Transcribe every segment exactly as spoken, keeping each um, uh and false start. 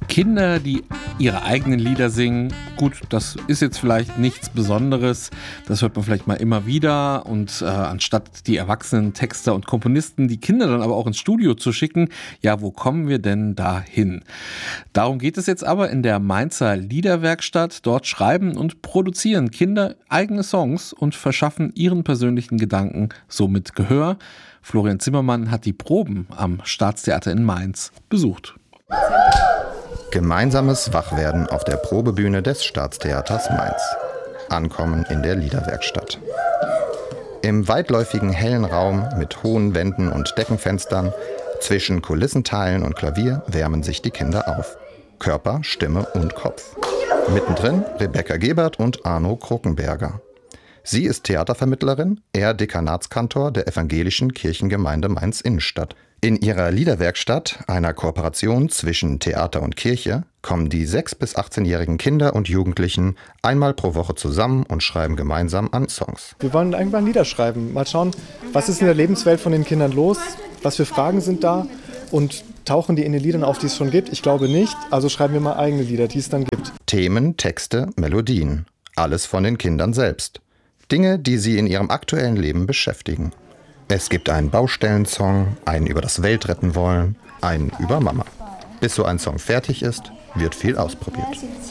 Kinder, die ihre eigenen Lieder singen, gut, das ist jetzt vielleicht nichts Besonderes. Das hört man vielleicht mal immer wieder. Und äh, anstatt die erwachsenen Texter und Komponisten die Kinder dann aber auch ins Studio zu schicken, ja, wo kommen wir denn da hin? Darum geht es jetzt aber in der Mainzer Liederwerkstatt. Dort schreiben und produzieren Kinder eigene Songs und verschaffen ihren persönlichen Gedanken somit Gehör. Florian Zimmermann hat die Proben am Staatstheater in Mainz besucht. Gemeinsames Wachwerden auf der Probebühne des Staatstheaters Mainz. Ankommen in der Liederwerkstatt. Im weitläufigen hellen Raum mit hohen Wänden und Deckenfenstern, zwischen Kulissenteilen und Klavier wärmen sich die Kinder auf. Körper, Stimme und Kopf. Mittendrin Rebecca Gebert und Arno Krokenberger. Sie ist Theatervermittlerin, er Dekanatskantor der Evangelischen Kirchengemeinde Mainz-Innenstadt. In ihrer Liederwerkstatt, einer Kooperation zwischen Theater und Kirche, kommen die sechs- bis achtzehnjährigen Kinder und Jugendlichen einmal pro Woche zusammen und schreiben gemeinsam an Songs. Wir wollen irgendwann Lieder schreiben. Mal schauen, was ist in der Lebenswelt von den Kindern los, was für Fragen sind da und tauchen die in den Liedern auf, die es schon gibt? Ich glaube nicht, also schreiben wir mal eigene Lieder, die es dann gibt. Themen, Texte, Melodien. Alles von den Kindern selbst. Dinge, die sie in ihrem aktuellen Leben beschäftigen. Es gibt einen Baustellensong, einen über das Weltretten wollen, einen über Mama. Bis so ein Song fertig ist, wird viel ausprobiert.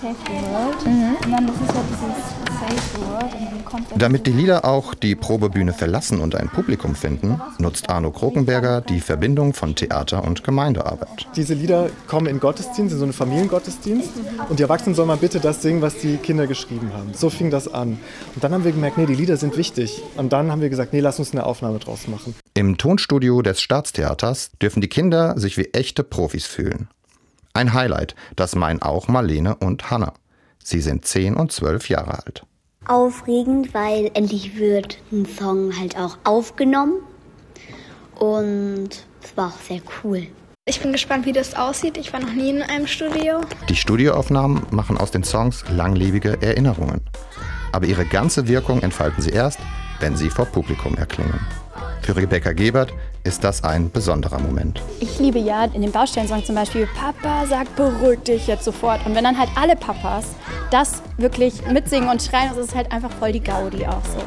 Damit die Lieder auch die Probebühne verlassen und ein Publikum finden, nutzt Arno Krokenberger die Verbindung von Theater und Gemeindearbeit. Diese Lieder kommen in Gottesdienst, in so einen Familiengottesdienst, und die Erwachsenen sollen mal bitte das singen, was die Kinder geschrieben haben. So fing das an. Und dann haben wir gemerkt, nee, die Lieder sind wichtig. Und dann haben wir gesagt, nee, lass uns eine Aufnahme draus machen. Im Tonstudio des Staatstheaters dürfen die Kinder sich wie echte Profis fühlen. Ein Highlight, das meinen auch Marlene und Hanna. Sie sind zehn und zwölf Jahre alt. Aufregend, weil endlich wird ein Song halt auch aufgenommen. Und es war auch sehr cool. Ich bin gespannt, wie das aussieht. Ich war noch nie in einem Studio. Die Studioaufnahmen machen aus den Songs langlebige Erinnerungen. Aber ihre ganze Wirkung entfalten sie erst, wenn sie vor Publikum erklingen. Für Rebecca Gebert ist das ein besonderer Moment. Ich liebe ja in dem Baustellensong zum Beispiel, Papa sagt, beruhig dich jetzt sofort. Und wenn dann halt alle Papas das wirklich mitsingen und schreien, das ist halt einfach voll die Gaudi auch so.